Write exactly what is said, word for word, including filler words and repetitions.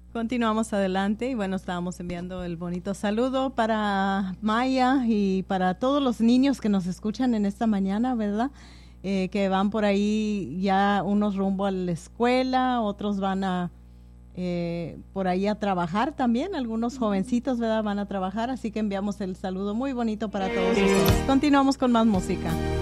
Continuamos adelante y bueno, estábamos enviando el bonito saludo para Maya y para todos los niños que nos escuchan en esta mañana, ¿verdad? Eh, que van por ahí ya unos rumbo a la escuela, otros van a eh, por ahí a trabajar también, algunos jovencitos, ¿verdad? Van a trabajar, así que enviamos el saludo muy bonito para todos ustedes. Continuamos con más música.